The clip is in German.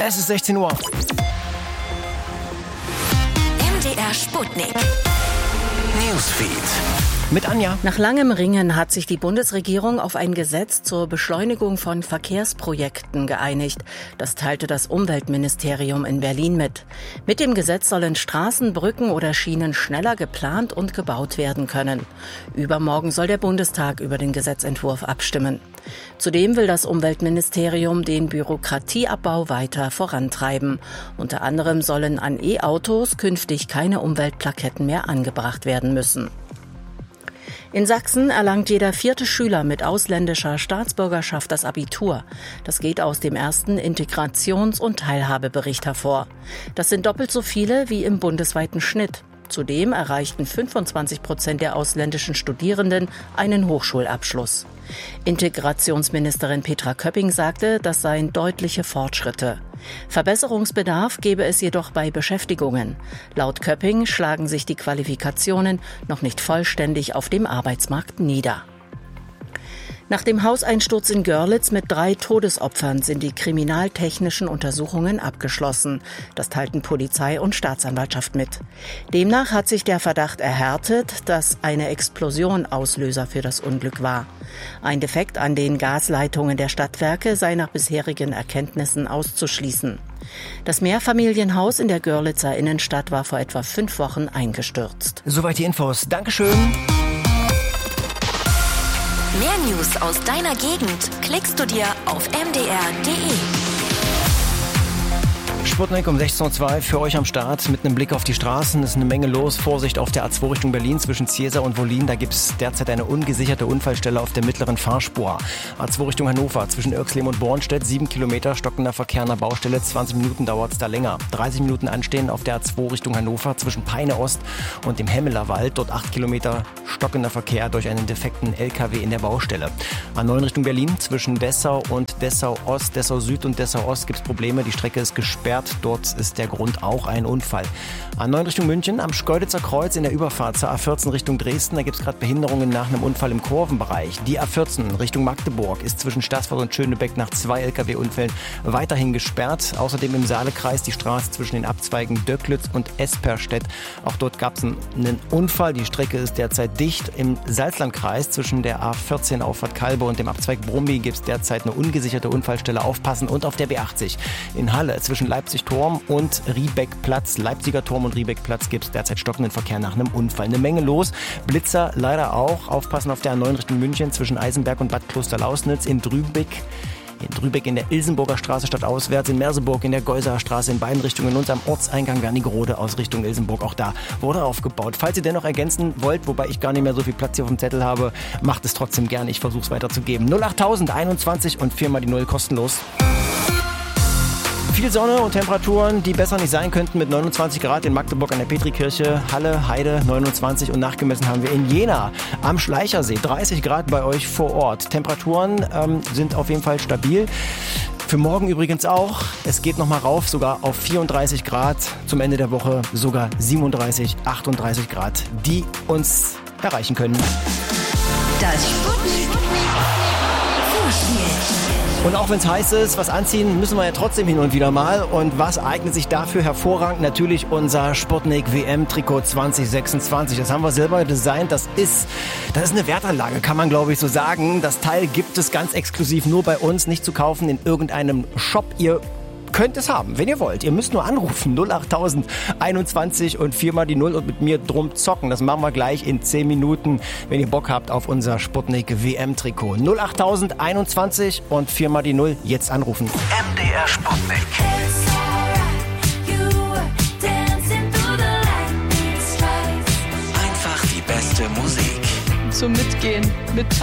Es ist 16 Uhr. MDR Sputnik. Newsfeed. Mit Anja. Nach langem Ringen hat sich die Bundesregierung auf ein Gesetz zur Beschleunigung von Verkehrsprojekten geeinigt. Das teilte das Umweltministerium in Berlin mit. Mit dem Gesetz sollen Straßen, Brücken oder Schienen schneller geplant und gebaut werden können. Übermorgen soll der Bundestag über den Gesetzentwurf abstimmen. Zudem will das Umweltministerium den Bürokratieabbau weiter vorantreiben. Unter anderem sollen an E-Autos künftig keine Umweltplaketten mehr angebracht werden müssen. In Sachsen erlangt jeder 4. Schüler mit ausländischer Staatsbürgerschaft das Abitur. Das geht aus dem ersten Integrations- und Teilhabebericht hervor. Das sind doppelt so viele wie im bundesweiten Schnitt. Zudem erreichten 25% der ausländischen Studierenden einen Hochschulabschluss. Integrationsministerin Petra Köpping sagte, das seien deutliche Fortschritte. Verbesserungsbedarf gebe es jedoch bei Beschäftigungen. Laut Köpping schlagen sich die Qualifikationen noch nicht vollständig auf dem Arbeitsmarkt nieder. Nach dem Hauseinsturz in Görlitz mit 3 Todesopfern sind die kriminaltechnischen Untersuchungen abgeschlossen. Das teilten Polizei und Staatsanwaltschaft mit. Demnach hat sich der Verdacht erhärtet, dass eine Explosion Auslöser für das Unglück war. Ein Defekt an den Gasleitungen der Stadtwerke sei nach bisherigen Erkenntnissen auszuschließen. Das Mehrfamilienhaus in der Görlitzer Innenstadt war vor etwa 5 Wochen eingestürzt. Soweit die Infos. Dankeschön. Mehr News aus deiner Gegend klickst du dir auf mdr.de. Sputnik um 16.02 Uhr für euch am Start mit einem Blick auf die Straßen. Es ist eine Menge los. Vorsicht auf der A2 Richtung Berlin zwischen Ziesar und Wollin. Da gibt es derzeit eine ungesicherte Unfallstelle auf der mittleren Fahrspur. A2 Richtung Hannover zwischen Oerxlehm und Bornstedt. 7 Kilometer stockender Verkehr an der Baustelle. 20 Minuten dauert es da länger. 30 Minuten anstehen auf der A2 Richtung Hannover zwischen Peine Ost und dem Hemmelerwald. Dort 8 Kilometer stockender Verkehr durch einen defekten LKW in der Baustelle. A9 Richtung Berlin zwischen Dessau und Dessau Ost, Dessau Süd und Dessau Ost gibt es Probleme. Die Strecke ist gesperrt. Dort ist der Grund auch ein Unfall. A9 Richtung München am Schkeuditzer Kreuz in der Überfahrt zur A14 Richtung Dresden. Da gibt es gerade Behinderungen nach einem Unfall im Kurvenbereich. Die A14 Richtung Magdeburg ist zwischen Staßfurt und Schönebeck nach 2 LKW-Unfällen weiterhin gesperrt. Außerdem im Saalekreis die Straße zwischen den Abzweigen Döcklitz und Esperstedt. Auch dort gab es einen Unfall. Die Strecke ist derzeit dicht. Im Salzlandkreis zwischen der A14 Auffahrt Kalbe und dem Abzweig Brummi gibt es derzeit eine ungesicherte Unfallstelle. Aufpassen. Und auf der B80 in Halle zwischen Leipzig-Turm und Riebeckplatz. Leipziger Turm und Riebeckplatz gibt es derzeit stockenden Verkehr nach einem Unfall. Eine Menge los. Blitzer leider auch. Aufpassen auf der A9 Richtung München zwischen Eisenberg und Bad Klosterlausnitz. In Drübeck in der Ilsenburger Straße stadtauswärts, in Merseburg in der Geuseer Straße in beiden Richtungen und am Ortseingang Wernigerode aus Richtung Ilsenburg. Auch da wurde aufgebaut. Falls ihr dennoch ergänzen wollt, wobei ich gar nicht mehr so viel Platz hier auf dem Zettel habe, macht es trotzdem gerne. Ich versuche es weiterzugeben. 08000 21 und 4 mal die 0 kostenlos. Viel Sonne und Temperaturen, die besser nicht sein könnten mit 29 Grad in Magdeburg an der Petrikirche, Halle, Heide 29 und nachgemessen haben wir in Jena am Schleichersee 30 Grad bei euch vor Ort. Temperaturen sind auf jeden Fall stabil. Für morgen übrigens auch. Es geht nochmal rauf, sogar auf 34 Grad. Zum Ende der Woche sogar 37, 38 Grad, die uns erreichen können. Das Sputnik Vorspiel. Und auch wenn es heiß ist, was anziehen müssen wir ja trotzdem hin und wieder mal. Und was eignet sich dafür hervorragend? Natürlich unser Sputnik WM-Trikot 2026. Das haben wir selber designt. Das ist eine Wertanlage, kann man glaube ich so sagen. Das Teil gibt es ganz exklusiv nur bei uns, nicht zu kaufen in irgendeinem Shop. Ihr könnt es haben, wenn ihr wollt. Ihr müsst nur anrufen. 08000 21 und 4 mal die 0 und mit mir drum zocken. Das machen wir gleich in 10 Minuten, wenn ihr Bock habt auf unser Sputnik WM-Trikot. 08000 21 und 4 mal die 0. Jetzt anrufen. MDR Sputnik. Einfach die beste Musik. Zum Mitgehen, Mittanzen.